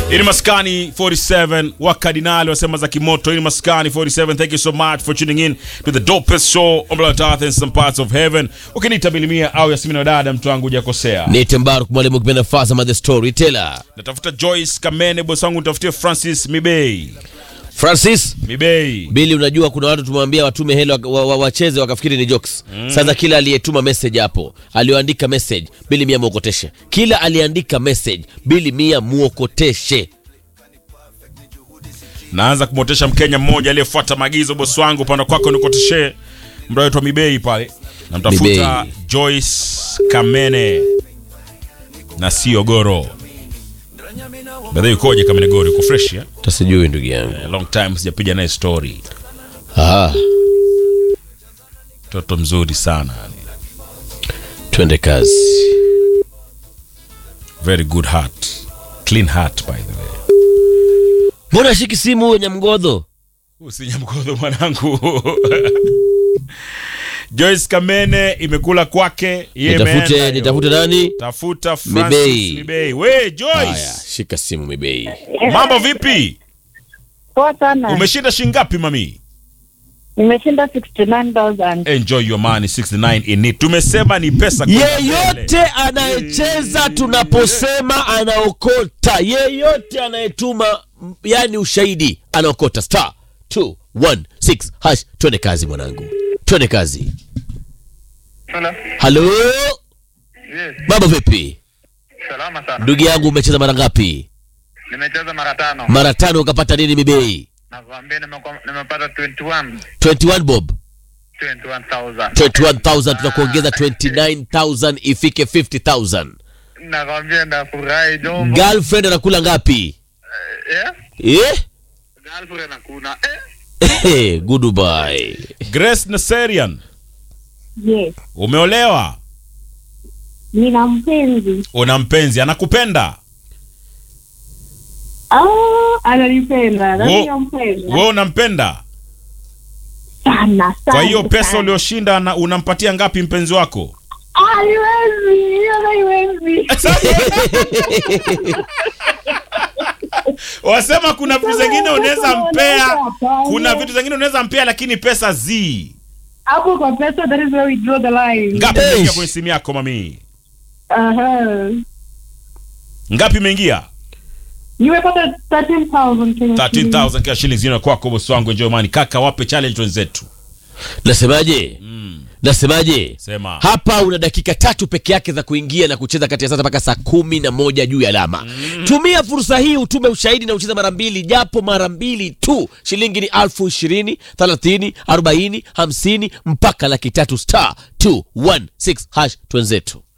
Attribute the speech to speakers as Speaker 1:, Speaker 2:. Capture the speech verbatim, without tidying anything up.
Speaker 1: Ini Maskani forty-seven wa Cardinal wasema za kimoto. Ini Maskani forty-seven, thank you so much for tuning in to the dopest show on planet Earth and some parts of heaven. Ukinita Bilimia au Yasmina Dada, mtu wangu hujakosea.
Speaker 2: Ni Tembaruk mwalimu kipenda Fazama the storyteller.
Speaker 1: Natafuta Joyce Kamene, boss wangu nitafutie Francis Mibei.
Speaker 2: Francis
Speaker 1: Mibei.
Speaker 2: Billy, unajua kuna watu tumwambia watume hela wacheze wakafikiri ni jokes. Mm. Sasa kila aliyetuma message hapo, alioandika message, Billy mia muokoteshe. Kila aliandika message, Billy mia muokoteshe.
Speaker 1: Naanza kumotesha Mkenya mmoja aliyefuata maagizo, boss wangu, panda kwako nikoteshe. Mbrao wetu Mibei pale. Namtafuta Joyce Kamene na sio Goro. Baadaye ukoje Kamene Goro, uko fresh ya?
Speaker 2: Tasijui ndugu yangu.
Speaker 1: A long time sijapiga naye story.
Speaker 2: Ah.
Speaker 1: Toto mzuri sana.
Speaker 2: Twende kazi.
Speaker 1: Very good heart. Clean heart by the way.
Speaker 2: Mbona shiki simu Nyamgodho?
Speaker 1: Usinyamgodho mwanangu. Joyce Kamene imekula kwake, yeye
Speaker 2: nitafute nitafute nani?
Speaker 1: Tafuta Francis Mibei. Mibei. We Joyce.
Speaker 2: Haya, shika simu Mibei.
Speaker 1: Mambo vipi?
Speaker 3: Poa sana.
Speaker 1: Umeshinda shingapi mami?
Speaker 3: Nimeshinda sixty-nine thousand.
Speaker 1: Enjoy your money, sixty-nine in it. Tumesema ni pesa kwa
Speaker 2: yeyote anayecheza tunaposema anaokota. Yeyote anayetuma yani ushahidi anaokota. Star two one six hash. Twende kazi mwanangu. Twende kazi.
Speaker 4: Hello.
Speaker 2: Hello.
Speaker 4: Yes.
Speaker 2: Baba vipi?
Speaker 4: Salama sana.
Speaker 2: Ndugu yangu umecheza mara ngapi?
Speaker 4: Nimecheza mara tano.
Speaker 2: Mara tano ukapata nini Mibei?
Speaker 4: Nakwambia nimepata twenty-one.
Speaker 2: twenty-one bob.
Speaker 4: twenty-one thousand.
Speaker 2: twenty-one thousand tunakuongeza twenty-nine thousand ifike fifty thousand.
Speaker 4: Nakwambia ndafurahi jombo.
Speaker 2: Girlfriend anakula ngapi?
Speaker 4: Eh?
Speaker 2: Eh?
Speaker 4: Girlfriend anakuna.
Speaker 2: Eh, goodbye.
Speaker 1: Grace Naserian.
Speaker 3: Yes.
Speaker 1: Umeolewa?
Speaker 3: Nina mpenzi.
Speaker 1: Una mpenzi anakupenda?
Speaker 3: Ah, ananipenda. Nani mpenda?
Speaker 1: Wewe unampenda?
Speaker 3: Sana sana.
Speaker 1: Kwa hiyo pesa ulioshinda unampatia ngapi mpenzi wako?
Speaker 3: Haiwezi, haiwezi.
Speaker 1: Wasema kuna vitu zingine unaweza mpea, kuna vitu zingine unaweza mpea lakini pesa zi.
Speaker 3: Hapo kwa pesa, that is where we draw the line.
Speaker 1: Ngapi imeingia kwenye simu yako mami?
Speaker 3: Aha.
Speaker 1: Ngapi imeingia?
Speaker 3: Nimepata thirteen thousand.
Speaker 1: thirteen thousand kwa shilingi zina kwako boss wangu, enjoy money. Kaka wape challenge wenzetu.
Speaker 2: Nasemaje? Mm. Nasemaje?
Speaker 1: Sema.
Speaker 2: Hapa una dakika tatu peke yake za kuingia na kucheza kati ya sasa mpaka saa kumi na moja juu ya alama. Mm. Tumia fursa hii utume ushahidi na ucheza mara mbili, japo mara mbili tu. Shilingi ni elfu ishirini, thelathini, arobaini, hamsini mpaka laki tatu. Star two one six hash twenzetu.